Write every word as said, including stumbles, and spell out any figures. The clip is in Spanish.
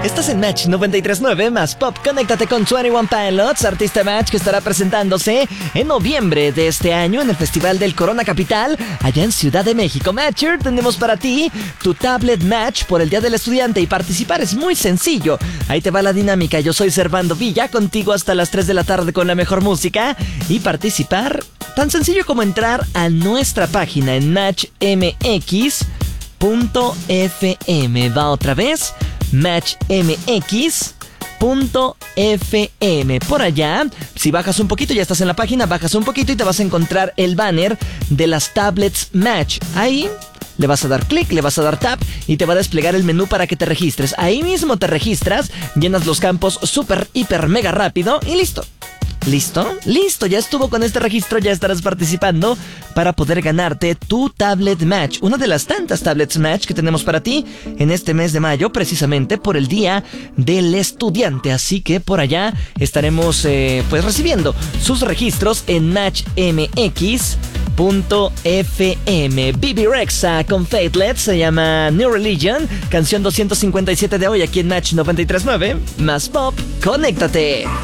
Estás en Match noventa y tres punto nueve más Pop. Conéctate con veintiuno Pilots, artista Match que estará presentándose en noviembre de este año en el Festival del Corona Capital, allá en Ciudad de México. Matcher, tenemos para ti tu tablet Match por el Día del Estudiante y participar es muy sencillo. Ahí te va la dinámica. Yo soy Servando Villa, contigo hasta las tres de la tarde con la mejor música. Y participar, tan sencillo como entrar a nuestra página en match m x punto f m. Va otra vez, match m x punto f m. Por allá, si bajas un poquito, ya estás en la página, bajas un poquito y te vas a encontrar el banner de las tablets Match. Ahí le vas a dar clic, le vas a dar tap y te va a desplegar el menú para que te registres. Ahí mismo te registras, llenas los campos súper, hiper, mega rápido y listo. ¿Listo? Listo, ya estuvo con este registro, ya estarás participando para poder ganarte tu tablet Match, una de las tantas tablets Match que tenemos para ti en este mes de mayo, precisamente por el Día del Estudiante. Así que por allá estaremos eh, pues recibiendo sus registros en match m x punto f m. Bibi Rexha con Fateless, se llama New Religion, canción doscientos cincuenta y siete de hoy aquí en Match noventa y tres punto nueve más Pop. Conéctate.